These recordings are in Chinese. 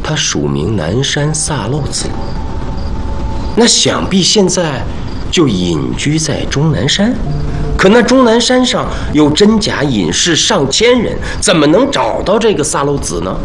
他署名南山萨漏子，那想必现在就隐居在终南山。可那终南山上有真假隐士上千人，怎么能找到这个萨漏子呢？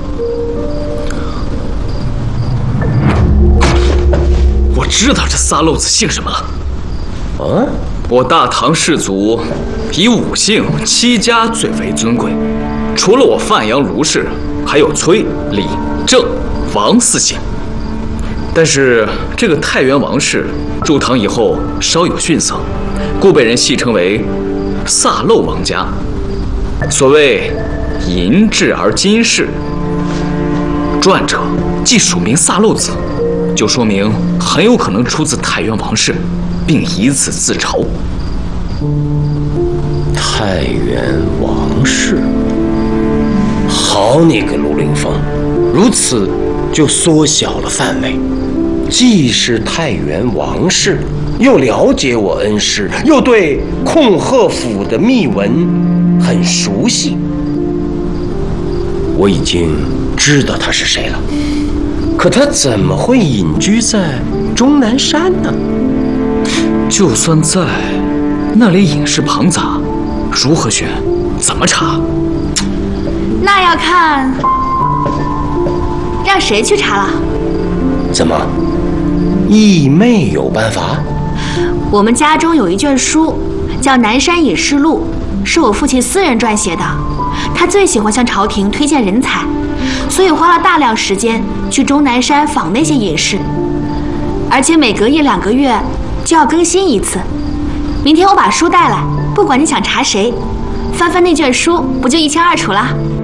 我知道这萨漏子姓什么了。 啊？ 我大唐氏族以5姓7家最为尊贵，除了我范阳卢氏，还有崔、李、郑、王4姓。但是这个太原王氏入唐以后稍有逊色，故被人戏称为萨漏王家。所谓淫质而今世，传者既署名萨漏子，就说明很有可能出自太原王氏，并以此自嘲。 太原王氏，好你个卢凌风，如此就缩小了范围。既是太原王氏，又了解我恩师，又对控鹤府的秘闻很熟悉，我已经知道他是谁了。可他怎么会隐居在终南山呢？ 就算在，那里隐士庞杂，如何选？怎么查？ 那要看让谁去查了。 怎么，义妹有办法？ 我们家中有一卷书，叫《南山隐士录》，是我父亲私人撰写的。他最喜欢向朝廷推荐人才，所以花了大量时间去终南山访那些隐士，而且每隔1、2个月就要更新一次。明天我把书带来，不管你想查谁，翻翻那卷书，不就一清二楚了？